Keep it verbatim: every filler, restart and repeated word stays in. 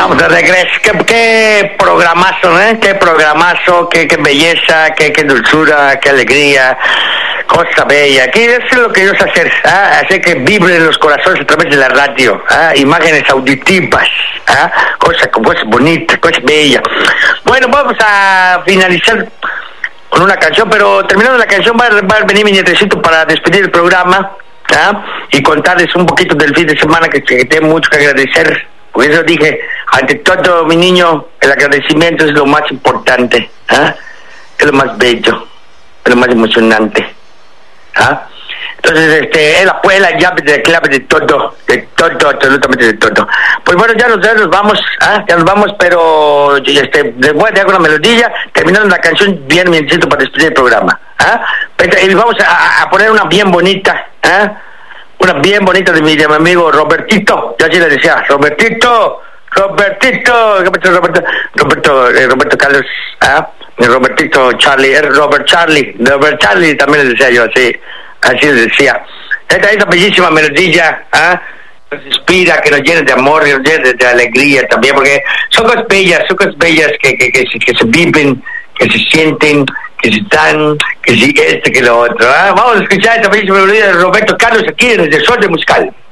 Estamos de regreso. Qué, qué programazo, ¿eh? Qué programazo, qué, qué belleza, qué, qué dulzura, qué alegría, cosa bella. ¿Qué es lo que yo sé hacer? ¿Ah? Hacer que vibren los corazones a través de la radio. ¿Ah? Imágenes auditivas. ¿Ah? Cosa, cosa bonita, cosa bella. Bueno, vamos a finalizar con una canción, pero terminando la canción va, va a venir mi nietecito para despedir el programa. ¿Ah? Y contarles un poquito del fin de semana que, que tengo mucho que agradecer. Por eso dije, ante todo, mi niño, el agradecimiento es lo más importante, ¿ah? Es lo más bello, es lo más emocionante, ¿ah? Entonces, este, es la, es la llave de la clave de todo, de todo, absolutamente de todo. Pues bueno, ya nos, ya nos vamos, ¿ah? Ya nos vamos, pero este, les voy a dejar una melodía, terminando la canción, bien me necesito para despedir el programa, ¿ah? Y vamos a, a poner una bien bonita, ¿ah? Una bien bonita de mi, de mi amigo Robertito, yo así le decía, Robertito, Robertito, Roberto, Roberto, eh, Roberto Carlos, ¿ah? Robertito Charlie, eh, Robert Charlie, Robert Charlie también le decía yo así, así le decía. Esta, esta bellísima melodía, ¿ah? Nos inspira, que nos llene de amor, que nos llene de, de alegría también, porque son cosas bellas, son cosas bellas que, que, que, que, que se viven, que se sienten, que si están, que si este, que lo otro. ¿eh? Vamos a escuchar esta bellísima melodía de Roberto Carlos aquí en el Desorden Musical.